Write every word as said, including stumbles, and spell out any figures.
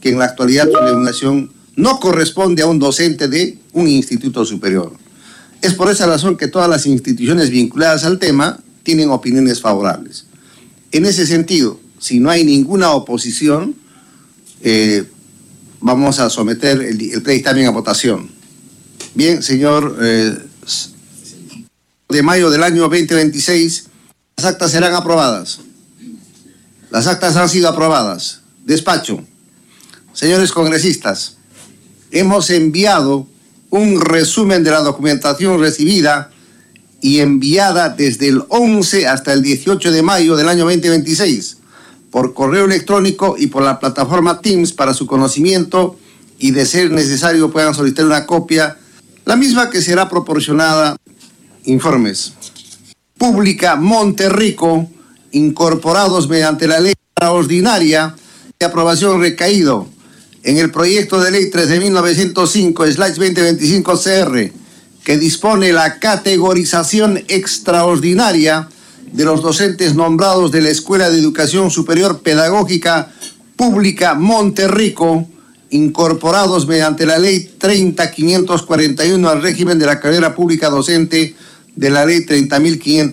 que en la actualidad su remuneración no corresponde a un docente de un instituto superior. Es por esa razón que todas las instituciones vinculadas al tema tienen opiniones favorables. En ese sentido, si no hay ninguna oposición, eh, vamos a someter el, el predictamen a votación. Bien, señor, eh, de mayo del año veinte veintiséis, las actas serán aprobadas. Las actas han sido aprobadas. Despacho. Señores congresistas, hemos enviado un resumen de la documentación recibida y enviada desde el once hasta el dieciocho de mayo del año veinte veintiséis por correo electrónico y por la plataforma Teams para su conocimiento, y de ser necesario puedan solicitar una copia, la misma que será proporcionada. Informes. Pública Monterrico, incorporados mediante la ley extraordinaria de aprobación recaído en el proyecto de ley trece mil novecientos cinco slash veinte veinticinco C R, que dispone la categorización extraordinaria de los docentes nombrados de la Escuela de Educación Superior Pedagógica Pública Monterrico, incorporados mediante la ley treinta mil quinientos cuarenta y uno al régimen de la carrera pública docente de la ley treinta mil quinientos